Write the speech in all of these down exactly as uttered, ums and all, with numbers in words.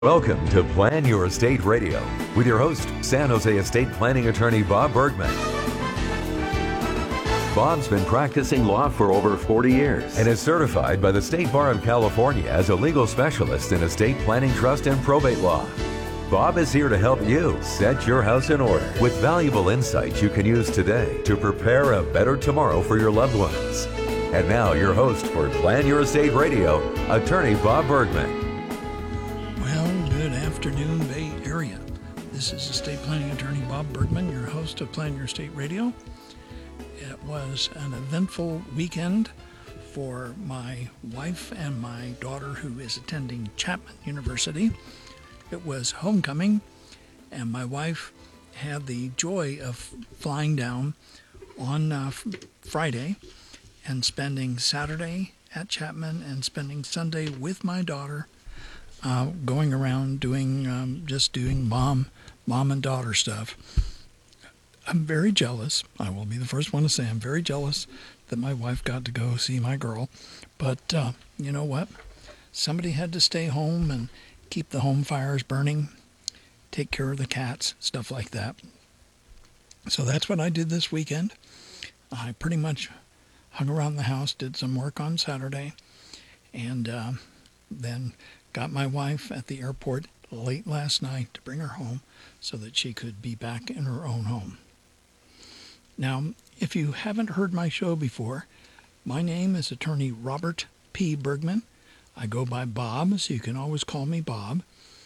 Welcome to Plan Your Estate Radio with your host, San Jose estate planning attorney Bob Bergman. Bob's been practicing law for over forty years and is certified by the State Bar of California as a legal specialist in estate planning, trust, and probate law. Bob is here to help you set your house in order with valuable insights you can use today to prepare a better tomorrow for your loved ones. And now your host for Plan Your Estate Radio, attorney Bob Bergman. Good afternoon, Bay Area. This is estate planning attorney Bob Bergman, your host of Plan Your Estate Radio. It was an eventful weekend for my wife and my daughter, who is attending Chapman University. It was homecoming, and my wife had the joy of flying down on uh, Friday and spending Saturday at Chapman and spending Sunday with my daughter, Uh, going around doing, um, just doing mom, mom and daughter stuff. I'm very jealous. I will be the first one to say I'm very jealous that my wife got to go see my girl. But uh, you know what? Somebody had to stay home and keep the home fires burning, take care of the cats, stuff like that. So that's what I did this weekend. I pretty much hung around the house, did some work on Saturday, and uh, then got my wife at the airport late last night to bring her home so that she could be back in her own home. Now, if you haven't heard my show before, my name is attorney Robert P. Bergman. I go by Bob, so you can always call me Bob.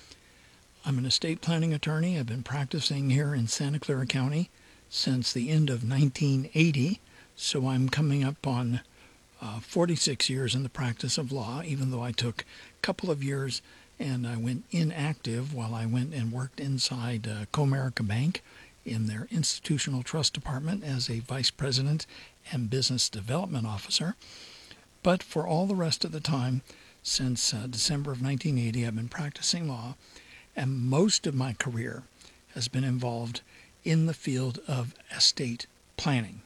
I'm an estate planning attorney. I've been practicing here in Santa Clara County since the end of nineteen eighty, so I'm coming up on Uh, forty-six years in the practice of law, even though I took a couple of years and I went inactive while I went and worked inside uh, Comerica Bank in their institutional trust department as a vice president and business development officer. But for all the rest of the time, since uh, December of nineteen eighty, I've been practicing law, and most of my career has been involved in the field of estate planning.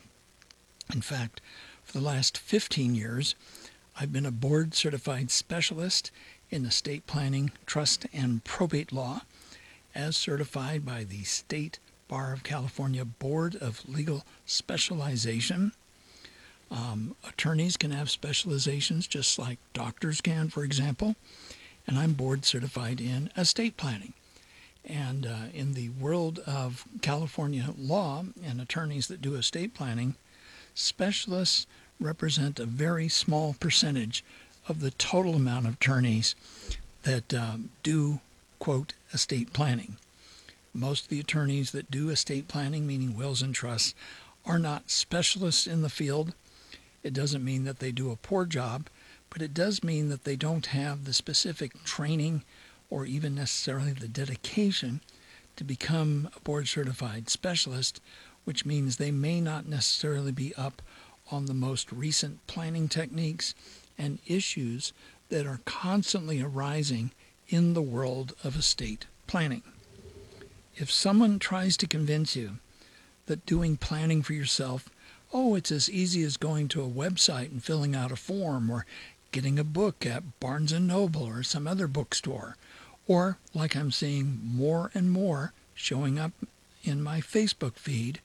In fact, for the last fifteen years, I've been a board-certified specialist in estate planning, trust, and probate law, as certified by the State Bar of California Board of Legal Specialization. Um, attorneys can have specializations just like doctors can, for example, and I'm board-certified in estate planning. And uh, in the world of California law and attorneys that do estate planning, specialists represent a very small percentage of the total amount of attorneys that um, do, quote, estate planning. Most of the attorneys that do estate planning, meaning wills and trusts, are not specialists in the field. It doesn't mean that they do a poor job, but it does mean that they don't have the specific training or even necessarily the dedication to become a board-certified specialist, which means they may not necessarily be up on the most recent planning techniques and issues that are constantly arising in the world of estate planning. If someone tries to convince you that doing planning for yourself, oh, it's as easy as going to a website and filling out a form or getting a book at Barnes and Noble or some other bookstore, or like I'm seeing more and more showing up in my Facebook feed,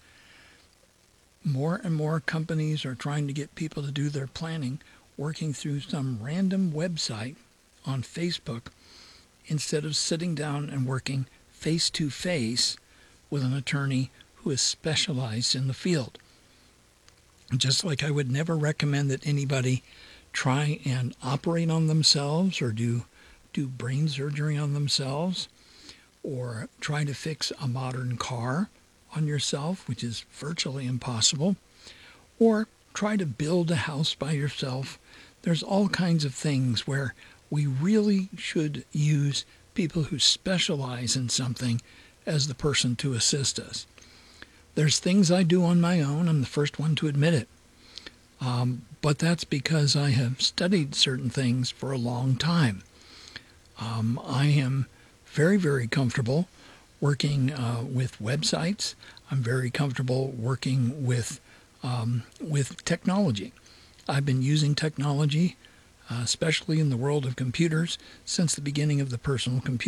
more and more companies are trying to get people to do their planning working through some random website on Facebook instead of sitting down and working face-to-face with an attorney who is specialized in the field. Just like I would never recommend that anybody try and operate on themselves or do, do brain surgery on themselves or try to fix a modern car on yourself, which is virtually impossible, or try to build a house by yourself. There's all kinds of things where we really should use people who specialize in something as the person to assist us. There's things I do on my own. I'm the first one to admit it. Um, but that's because I have studied certain things for a long time. Um, I am very, very comfortable working uh, with websites. I'm very comfortable working with um, with technology. I've been using technology uh, especially in the world of computers since the beginning of the personal computer.